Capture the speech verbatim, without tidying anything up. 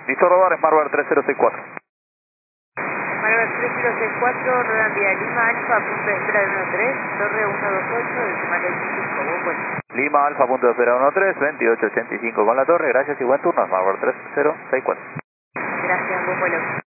Listo, rodar, Smartbar tres cero seis cuatro. Smartbar tres cero seis cuatro, rodan vía Lima, Alfa, punto de espera uno tres, Torre uno dos ocho, decimal veinticinco, buen vuelo. Lima, Alfa, punto de espera uno tres, veintiocho ochenta y cinco con la torre, gracias y buen turno, Smartbar tres cero seis cuatro. Gracias, buen vuelo.